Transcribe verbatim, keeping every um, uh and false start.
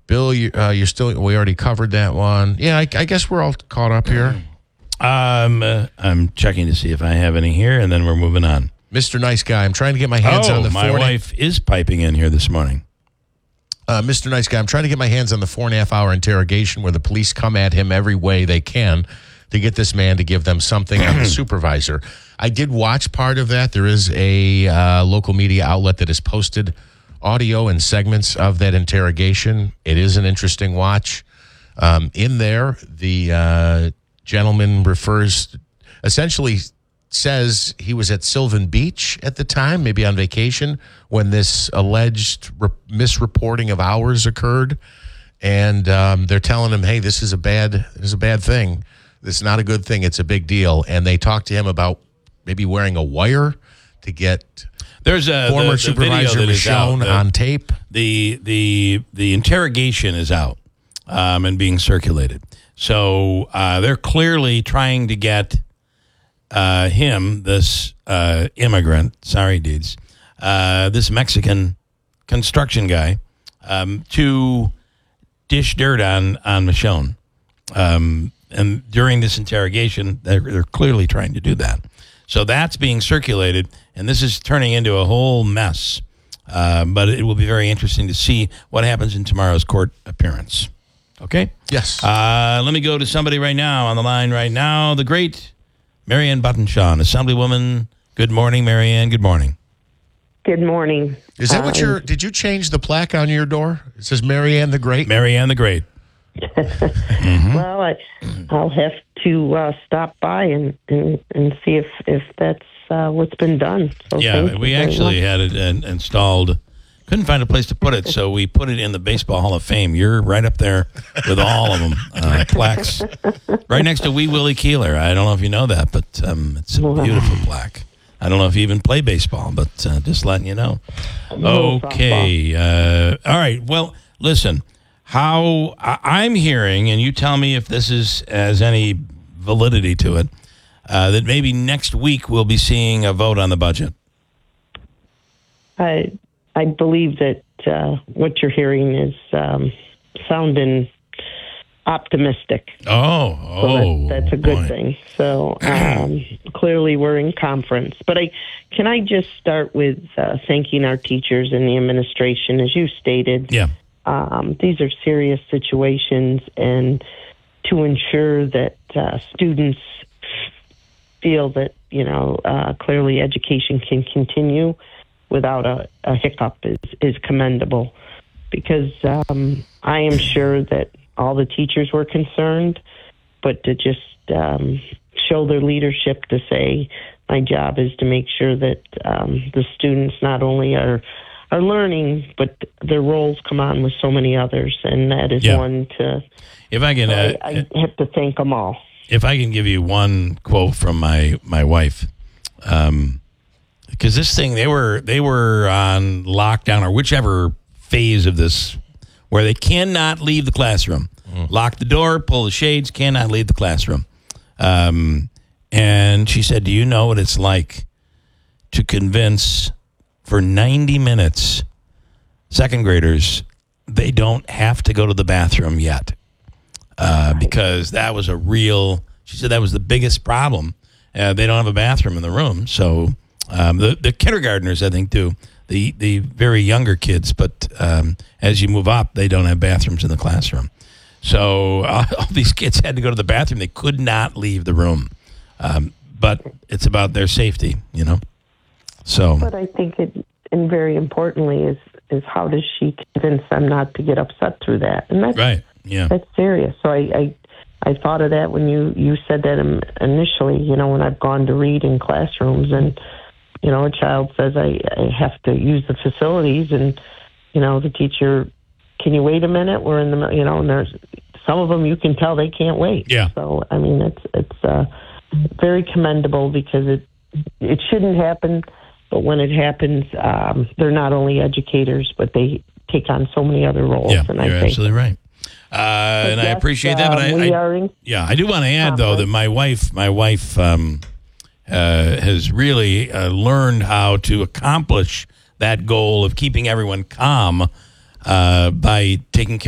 Bill, you, uh, you're still. We already covered that one. Yeah, I, I guess we're all caught up here. Um, uh, I'm checking to see if I have any here, and then we're moving on. Mister Nice Guy, I'm trying to get my hands oh, on the my four wife and, is piping in here this morning. Uh, Mister Nice Guy, I'm trying to get my hands on the four and a half hour interrogation where the police come at him every way they can to get this man to give them something on the supervisor. I did watch part of that. There is a uh, local media outlet that has posted audio and segments of that interrogation. It is an interesting watch. Um, in there, the uh, gentleman refers, essentially says he was at Sylvan Beach at the time, maybe on vacation, when this alleged re- misreporting of hours occurred. And um, they're telling him, hey, this is a bad, this is a bad thing. This is not a good thing. It's a big deal. And they talked to him about maybe wearing a wire to get There's a former the, the supervisor Michonne the, on tape. The the the interrogation is out um, and being circulated. So uh, they're clearly trying to get uh, him, this uh, immigrant, sorry dudes, uh, this Mexican construction guy, um, to dish dirt on on Michonne. Um, and during this interrogation, they're, they're clearly trying to do that. So that's being circulated, and this is turning into a whole mess. Uh, but it will be very interesting to see what happens in tomorrow's court appearance. Okay? Yes. Uh, let me go to somebody right now on the line right now. The great Marianne Buttonshaw, Assemblywoman. Good morning, Marianne. Good morning. Good morning. Is that what uh, your, did you change the plaque on your door? It says Marianne the Great? Marianne the Great. mm-hmm. Well, I, I'll have to uh, stop by and, and, and see if, if that's uh, what's been done. So yeah, we actually had it uh, installed. Couldn't find a place to put it, so we put it in the Baseball Hall of Fame. You're right up there with all of them, uh, plaques. Right next to Wee Willie Keeler. I don't know if you know that, but um, it's a beautiful plaque. I don't know if you even play baseball, but uh, just letting you know. Okay. Uh, all right. Well, listen. How I, I'm hearing, and you tell me if this is has any validity to it, uh, that maybe next week we'll be seeing a vote on the budget. I I believe that uh, what you're hearing is um, sounding optimistic. Oh, oh, so that, that's a good boy. thing. So um, clearly we're in conference. But I can I just start with uh, thanking our teachers and the administration, as you stated. Yeah. Um, these are serious situations, and to ensure that uh, students feel that, you know, uh, clearly education can continue without a, a hiccup is, is commendable. Because um, I am sure that all the teachers were concerned, but to just um, show their leadership to say, my job is to make sure that um, the students not only are are learning, but their roles come on with so many others, and that is yeah. one to. If I can, uh, I, I have to thank them all. If I can give you one quote from my my wife, um, because this thing they were they were on lockdown or whichever phase of this, where they cannot leave the classroom, mm. lock the door, pull the shades, cannot leave the classroom, um, and she said, "Do you know what it's like to convince?" For ninety minutes, second graders, they don't have to go to the bathroom yet uh, because that was a real, she said that was the biggest problem. Uh, they don't have a bathroom in the room. So um, the, the kindergartners, I think, do, the, the very younger kids. But um, as you move up, they don't have bathrooms in the classroom. So uh, all these kids had to go to the bathroom. They could not leave the room. Um, but it's about their safety, you know. So, but I think it, and very importantly, is is how does she convince them not to get upset through that? And that's right, yeah, that's serious. So I, I, I thought of that when you, you said that initially. You know, when I've gone to read in classrooms, and you know, a child says I, I have to use the facilities, and you know, the teacher, can you wait a minute? We're in the, you know, and there's some of them you can tell they can't wait. Yeah. So I mean, it's it's uh, very commendable because it it shouldn't happen. But when it happens, um, they're not only educators, but they take on so many other roles. Yeah, and you're I think, absolutely right. Uh, and yes, I appreciate that. But uh, I, we I are in yeah, I do want to add though that my wife, my wife, um, uh, has really uh, learned how to accomplish that goal of keeping everyone calm uh, by taking care.